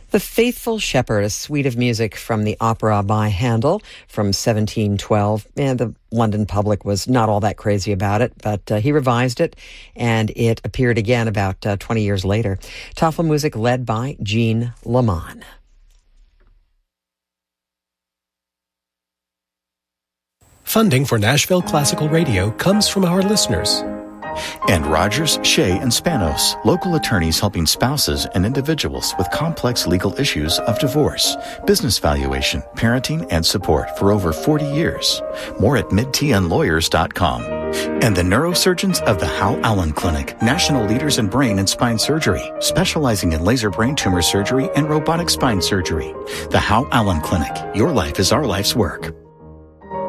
The Faithful Shepherd, a suite of music from the opera by Handel from 1712. And the London public was not all that crazy about it, but he revised it, and it appeared again about 20 years later. Tafelmusik led by Jean Laman. Funding for Nashville Classical Radio comes from our listeners. And Rogers, Shea, and Spanos, local attorneys helping spouses and individuals with complex legal issues of divorce, business valuation, parenting, and support for over 40 years. More at midtnlawyers.com. And the neurosurgeons of the Hal Allen Clinic, national leaders in brain and spine surgery, specializing in laser brain tumor surgery and robotic spine surgery. The Hal Allen Clinic. Your life is our life's work.